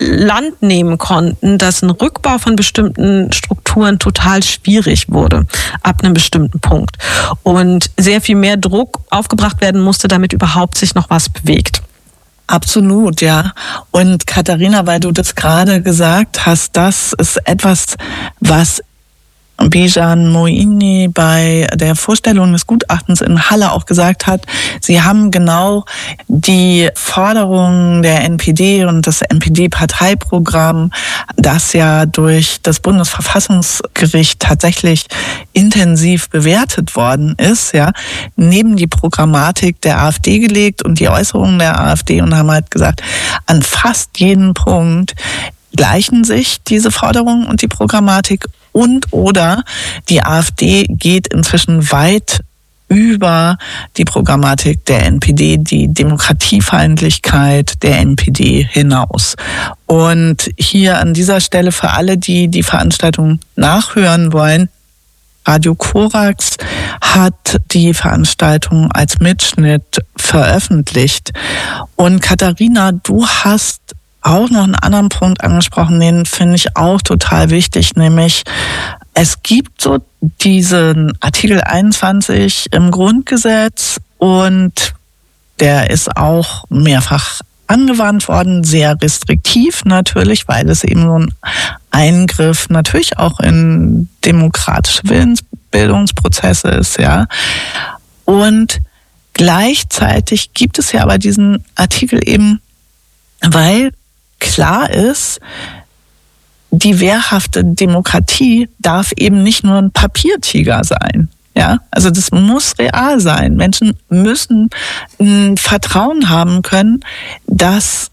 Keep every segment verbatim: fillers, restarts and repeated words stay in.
Land nehmen konnten, dass ein Rückbau von bestimmten Strukturen total schwierig wurde, ab einem bestimmten Punkt. Und sehr viel mehr Druck aufgebracht werden musste, damit überhaupt sich noch was bewegt. Absolut, ja. Und Katharina, weil du das gerade gesagt hast, das ist etwas, was Bijan Moini bei der Vorstellung des Gutachtens in Halle auch gesagt hat. Sie haben genau die Forderungen der N P D und das N P D-Parteiprogramm, das ja durch das Bundesverfassungsgericht tatsächlich intensiv bewertet worden ist, ja, neben die Programmatik der AfD gelegt und die Äußerungen der AfD und haben halt gesagt, an fast jedem Punkt gleichen sich diese Forderungen und die Programmatik und oder die AfD geht inzwischen weit über die Programmatik der N P D, die Demokratiefeindlichkeit der N P D hinaus. Und hier an dieser Stelle für alle, die die Veranstaltung nachhören wollen, Radio Korax hat die Veranstaltung als Mitschnitt veröffentlicht. Und Katharina, du hast auch noch einen anderen Punkt angesprochen, den finde ich auch total wichtig, nämlich es gibt so diesen Artikel einundzwanzig im Grundgesetz und der ist auch mehrfach angewandt worden, sehr restriktiv natürlich, weil es eben so ein Eingriff natürlich auch in demokratische Willensbildungsprozesse ist, ja. Und gleichzeitig gibt es ja aber diesen Artikel eben, weil klar ist, die wehrhafte Demokratie darf eben nicht nur ein Papiertiger sein. Ja, also das muss real sein. Menschen müssen ein Vertrauen haben können, dass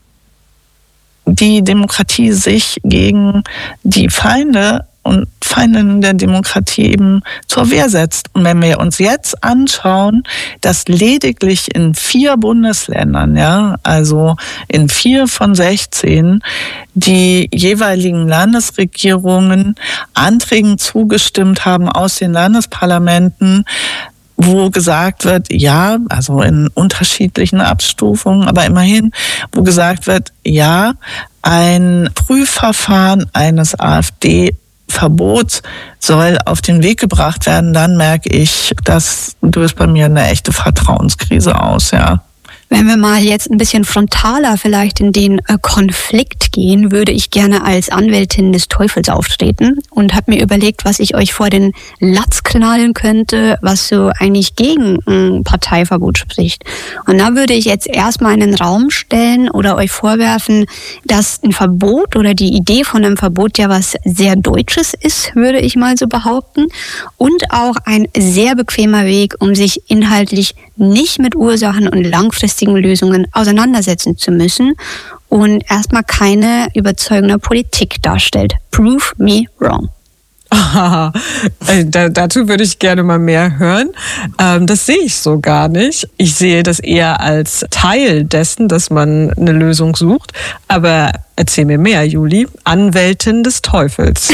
die Demokratie sich gegen die Feinde und Feindinnen der Demokratie eben zur Wehr setzt. Und wenn wir uns jetzt anschauen, dass lediglich in vier Bundesländern, ja, also in vier von sechzehn, die jeweiligen Landesregierungen Anträgen zugestimmt haben aus den Landesparlamenten, wo gesagt wird, ja, also in unterschiedlichen Abstufungen, aber immerhin, wo gesagt wird, ja, ein Prüfverfahren eines AfD Verbots soll auf den Weg gebracht werden, dann merke ich, das löst bei mir eine echte Vertrauenskrise aus, ja. Wenn wir mal jetzt ein bisschen frontaler vielleicht in den äh, Konflikt gehen, würde ich gerne als Anwältin des Teufels auftreten und habe mir überlegt, was ich euch vor den Latz knallen könnte, was so eigentlich gegen ein Parteiverbot spricht. Und da würde ich jetzt erstmal in den Raum stellen oder euch vorwerfen, dass ein Verbot oder die Idee von einem Verbot ja was sehr Deutsches ist, würde ich mal so behaupten. Und auch ein sehr bequemer Weg, um sich inhaltlich nicht mit Ursachen und langfristigen Lösungen auseinandersetzen zu müssen und erstmal keine überzeugende Politik darstellt. Prove me wrong. Aha, da, dazu würde ich gerne mal mehr hören. Ähm, das sehe ich so gar nicht. Ich sehe das eher als Teil dessen, dass man eine Lösung sucht. Aber erzähl mir mehr, Juli. Anwältin des Teufels.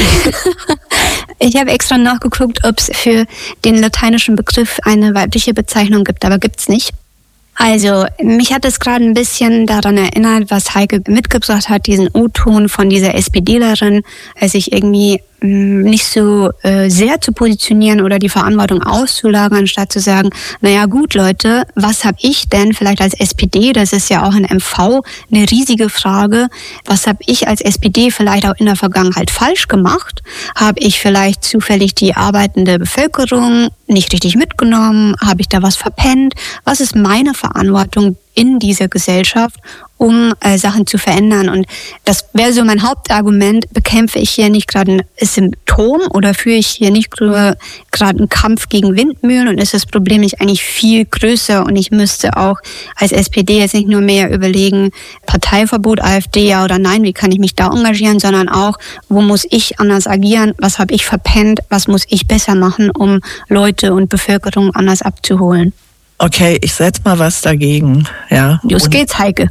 Ich habe extra nachgeguckt, ob es für den lateinischen Begriff eine weibliche Bezeichnung gibt, aber gibt's nicht. Also, mich hat es gerade ein bisschen daran erinnert, was Heike mitgebracht hat, diesen O-Ton von dieser SPDlerin, sich irgendwie mh, nicht so äh, sehr zu positionieren oder die Verantwortung auszulagern, anstatt zu sagen, naja gut Leute, was habe ich denn vielleicht als S P D, das ist ja auch in M V eine riesige Frage, was habe ich als S P D vielleicht auch in der Vergangenheit falsch gemacht? Habe ich vielleicht zufällig die arbeitende Bevölkerung nicht richtig mitgenommen? Habe ich da was verpennt? Was ist meine Verantwortung in dieser Gesellschaft, um äh, Sachen zu verändern? Und das wäre so mein Hauptargument. Bekämpfe ich hier nicht gerade ein Symptom oder führe ich hier nicht gerade einen Kampf gegen Windmühlen und ist das Problem nicht eigentlich viel größer? Und ich müsste auch als S P D jetzt nicht nur mehr überlegen, Parteiverbot, AfD ja oder nein, wie kann ich mich da engagieren, sondern auch, wo muss ich anders agieren? Was habe ich verpennt? Was muss ich besser machen, um Leute und Bevölkerung anders abzuholen? Okay, ich setze mal was dagegen. Ja. Los geht's, Heike.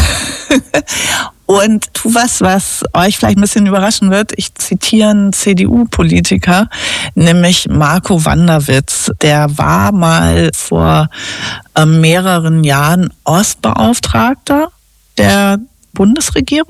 Und tu was, was euch vielleicht ein bisschen überraschen wird. Ich zitiere einen C D U-Politiker, nämlich Marco Wanderwitz. Der war mal vor äh, mehreren Jahren Ostbeauftragter der Bundesregierung.